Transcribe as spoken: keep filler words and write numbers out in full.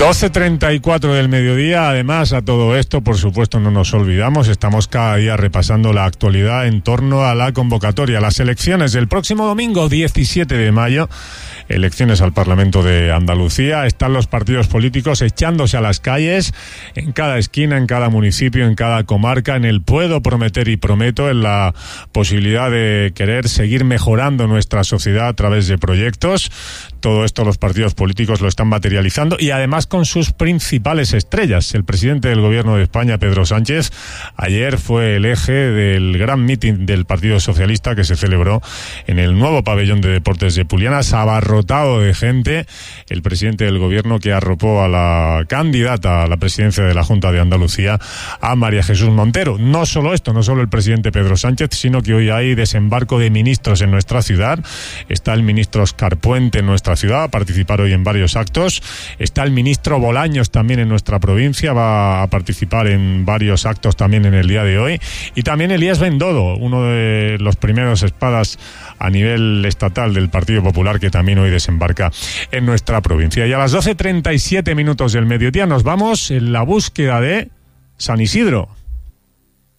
doce treinta y cuatro del mediodía. Además, a todo esto, por supuesto, no nos olvidamos, estamos cada día repasando la actualidad en torno a la convocatoria, las elecciones del próximo domingo diecisiete de mayo, elecciones al Parlamento de Andalucía. Están los partidos políticos echándose a las calles, en cada esquina, en cada municipio, en cada comarca, en el puedo prometer y prometo, en la posibilidad de querer seguir mejorando nuestra sociedad a través de proyectos. Todo esto los partidos políticos lo están materializando, y además con sus principales estrellas. El presidente del Gobierno de España, Pedro Sánchez, ayer fue el eje del gran mitin del Partido Socialista que se celebró en el nuevo pabellón de deportes de Pulianas, abarrotado de gente. El presidente del Gobierno, que arropó a la candidata a la presidencia de la Junta de Andalucía, a María Jesús Montero. No solo esto, no solo el presidente Pedro Sánchez, sino que hoy hay desembarco de ministros en nuestra ciudad. Está el ministro Óscar Puente en nuestra ciudad, a participar hoy en varios actos. Está el ministro Bolaños también en nuestra provincia, va a participar en varios actos también en el día de hoy. Y también Elías Bendodo, uno de los primeros espadas a nivel estatal del Partido Popular, que también hoy desembarca en nuestra provincia. Y a las doce treinta y siete minutos del mediodía nos vamos en la búsqueda de San Isidro.